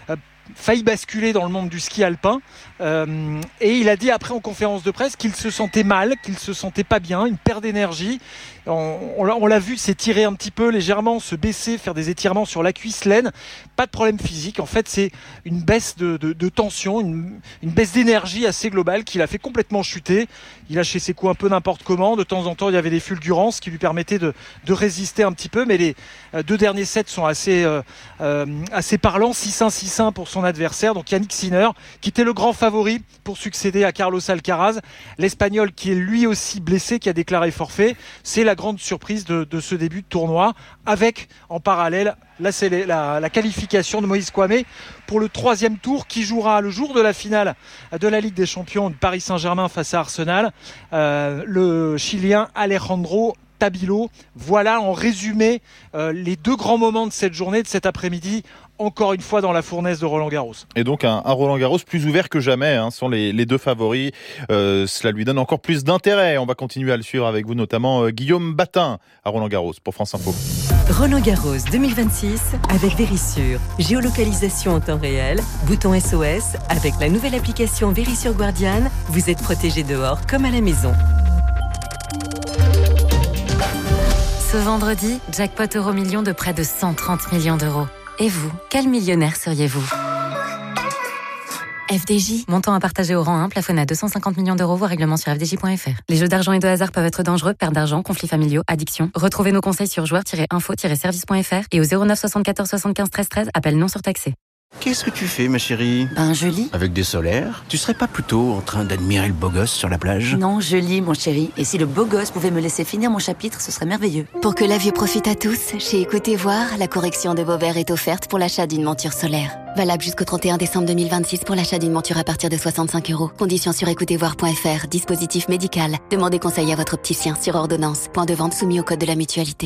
failli basculer dans le monde du ski alpin. Et il a dit après en conférence de presse qu'il se sentait mal, qu'il se sentait pas bien, une perte d'énergie. On l'a vu s'étirer un petit peu légèrement, se baisser, faire des étirements sur la cuisse laine. Pas de problème physique. En fait, c'est une baisse de tension, une baisse d'énergie assez globale qui l'a fait complètement chuter. Il lâchait ses coups un peu n'importe comment. De temps en temps, il y avait des fulgurances qui lui permettaient de résister un petit peu. Mais les 2 derniers sets sont assez parlants. 6-1, 6-1 pour son adversaire. Donc Yannick Sinner, qui était le grand favori pour succéder à Carlos Alcaraz. L'Espagnol qui est lui aussi blessé, qui a déclaré forfait. C'est la grande surprise de ce début de tournoi, avec en parallèle la qualification de Moïse Kouamé pour le 3e tour qui jouera le jour de la finale de la Ligue des Champions de Paris Saint-Germain face à Arsenal, le Chilien Alejandro Tabilo. Voilà en résumé les 2 grands moments de cette journée, de cet après-midi, encore une fois dans la fournaise de Roland-Garros. Et donc un Roland-Garros plus ouvert que jamais, sont les 2 favoris. Cela lui donne encore plus d'intérêt. On va continuer à le suivre avec vous, notamment Guillaume Batin à Roland-Garros pour France Info. Roland-Garros 2026 avec Verisure. Géolocalisation en temps réel, bouton SOS. Avec la nouvelle application Verisure Guardian, vous êtes protégé dehors comme à la maison. Ce vendredi, jackpot Euro-Million de près de 130 millions d'euros. Et vous, quel millionnaire seriez-vous ? FDJ, montant à partager au rang 1, plafonné à 250 millions d'euros, voire règlement sur fdj.fr. Les jeux d'argent et de hasard peuvent être dangereux, perte d'argent, conflits familiaux, addiction. Retrouvez nos conseils sur joueurs-info-service.fr et au 09 74 75 13 13, appel non surtaxé. Qu'est-ce que tu fais, ma chérie ? Je lis. Avec des solaires ? Tu serais pas plutôt en train d'admirer le beau gosse sur la plage ? Non, je lis, mon chéri. Et si le beau gosse pouvait me laisser finir mon chapitre, ce serait merveilleux. Pour que la vue profite à tous, chez Écoutez Voir, la correction de vos verres est offerte pour l'achat d'une monture solaire. Valable jusqu'au 31 décembre 2026 pour l'achat d'une monture à partir de 65 €. Conditions sur écoutezvoir.fr. Dispositif médical. Demandez conseil à votre opticien sur ordonnance. Point de vente soumis au code de la mutualité.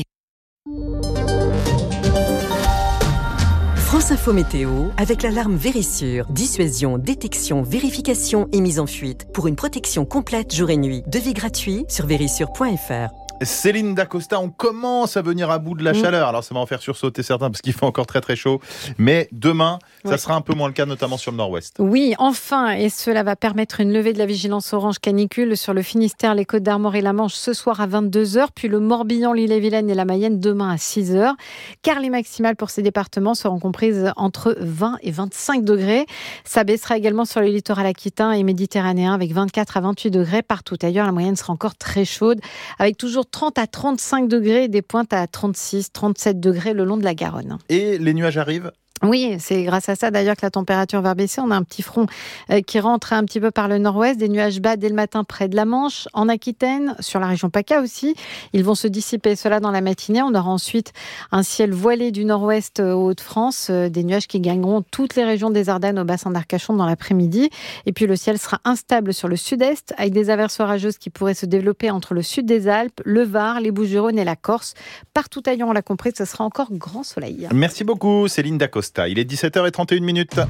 France Info Météo avec l'alarme Verisure. Dissuasion, détection, vérification et mise en fuite. Pour une protection complète jour et nuit. Devis gratuit sur verisure.fr. Céline Dacosta, on commence à venir à bout de la chaleur. Alors ça va en faire sursauter certains parce qu'il fait encore très très chaud. Mais demain, ça sera un peu moins le cas, notamment sur le nord-ouest. Oui, enfin, et cela va permettre une levée de la vigilance orange canicule sur le Finistère, les Côtes-d'Armor et la Manche ce soir à 22h, puis le Morbihan, l'Ille-et-Vilaine et la Mayenne demain à 6h. Car les maximales pour ces départements seront comprises entre 20 et 25 degrés. Ça baissera également sur le littoral aquitain et méditerranéen avec 24 à 28 degrés. Partout ailleurs, la moyenne sera encore très chaude avec toujours 30 à 35 degrés et des pointes à 36, 37 degrés le long de la Garonne. Et les nuages arrivent ? Oui, c'est grâce à ça d'ailleurs que la température va baisser. On a un petit front qui rentre un petit peu par le nord-ouest, des nuages bas dès le matin près de la Manche, en Aquitaine, sur la région PACA aussi. Ils vont se dissiper, cela dans la matinée. On aura ensuite un ciel voilé du nord-ouest aux Hauts-de-France, des nuages qui gagneront toutes les régions des Ardennes au bassin d'Arcachon dans l'après-midi. Et puis le ciel sera instable sur le sud-est, avec des averses orageuses qui pourraient se développer entre le sud des Alpes, le Var, les Bouches-du-Rhône et la Corse. Partout ailleurs, on l'a compris, ce sera encore grand soleil. Merci beaucoup Céline Dacosta. Il est 17h31.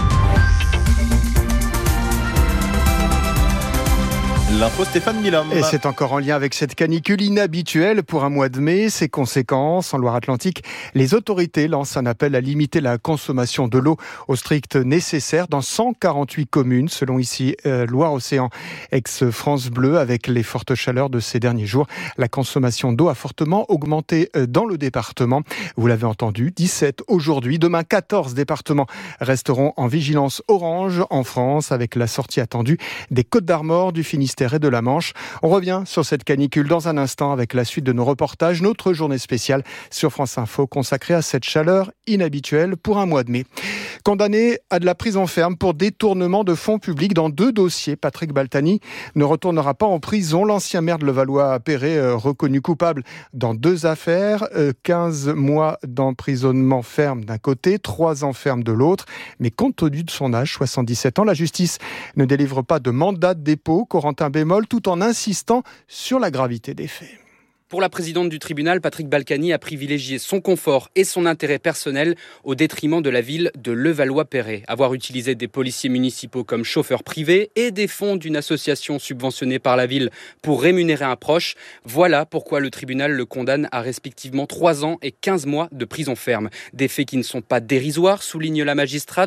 L'info Stéphane Milhomme. Et c'est encore en lien avec cette canicule inhabituelle pour un mois de mai. Ses conséquences, en Loire-Atlantique, les autorités lancent un appel à limiter la consommation de l'eau au strict nécessaire dans 148 communes, selon ici Loire-Océan, ex-France Bleu. Avec les fortes chaleurs de ces derniers jours, la consommation d'eau a fortement augmenté dans le département. Vous l'avez entendu, 17 aujourd'hui. Demain, 14 départements resteront en vigilance orange en France, avec la sortie attendue des Côtes-d'Armor, du Finistère et de la Manche. On revient sur cette canicule dans un instant avec la suite de nos reportages. Notre journée spéciale sur France Info consacrée à cette chaleur inhabituelle pour un mois de mai. Condamné à de la prison ferme pour détournement de fonds publics dans 2 dossiers, Patrick Baltani ne retournera pas en prison. L'ancien maire de Levallois-Perret, reconnu coupable dans 2 affaires, 15 mois d'emprisonnement ferme d'un côté, 3 ans ferme de l'autre. Mais compte tenu de son âge, 77 ans, la justice ne délivre pas de mandat de dépôt. Corentin Bémol, tout en insistant sur la gravité des faits. Pour la présidente du tribunal, Patrick Balkany a privilégié son confort et son intérêt personnel au détriment de la ville de Levallois-Perret. Avoir utilisé des policiers municipaux comme chauffeurs privés et des fonds d'une association subventionnée par la ville pour rémunérer un proche, voilà pourquoi le tribunal le condamne à respectivement 3 ans et 15 mois de prison ferme. Des faits qui ne sont pas dérisoires, souligne la magistrate.